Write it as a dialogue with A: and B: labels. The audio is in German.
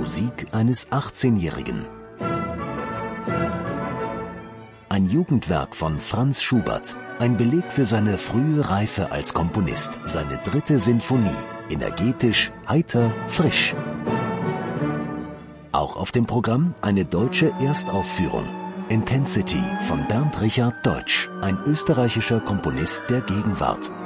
A: Musik eines 18-Jährigen. Ein Jugendwerk von Franz Schubert, ein Beleg für seine frühe Reife als Komponist, seine 3. Sinfonie, energetisch, heiter, frisch. Auch auf dem Programm eine deutsche Erstaufführung. Intensity von Bernd Richard Deutsch, ein österreichischer Komponist der Gegenwart.